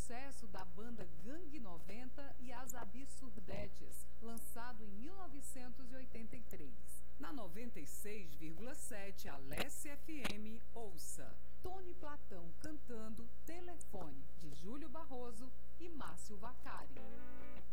sucesso da banda Gangue 90 e as Absurdetes, lançado em 1983. Na 96,7 Alesse FM, ouça Tony Platão cantando Telefone, de Júlio Barroso e Márcio Vaccari.